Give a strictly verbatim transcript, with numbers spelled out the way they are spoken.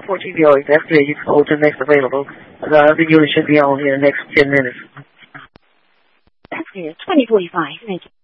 fourteen viewing. That's good. You can hold the next available. Uh, the unit should be on in the next ten minutes. That's good. twenty forty-five. Thank you.